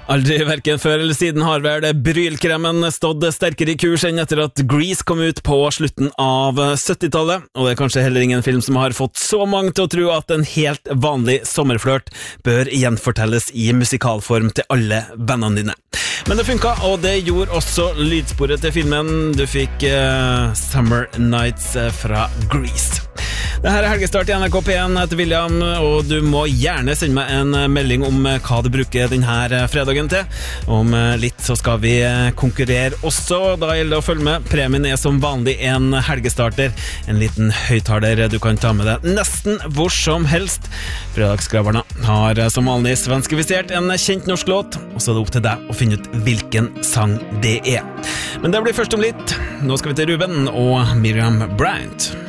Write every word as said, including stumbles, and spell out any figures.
Aldri hverken før eller siden har vel brylkremen stått sterkere i kurs enn etter at Grease kom ut på slutten av syttitallet, og det er kanskje heller ingen film som har fått så mange til å tro at en helt vanlig sommerflørt bør gjenfortelles i musikalform til alle vennene dine. Men det funket, og det gjorde også lydsporet til filmen. Du fikk uh, Summer Nights fra Grease. Det her er Helgestart i N R K P én, etter William, og du må gjerne sende meg en melding om hva du bruker denne fredagen til. Om litt så skal vi konkurrere også, da gjelder det å følge med. Premien er som vanlig en helgestarter, en liten høyttaler du kan ta med deg nesten hvor som helst. Fredagsskraverne har som vanlig svenskifisert en kjent norsk låt, og så er det opp til deg å finne ut hvilken sang det er. Men det blir først om litt. Nå skal vi til Ruben og Miriam Bryant.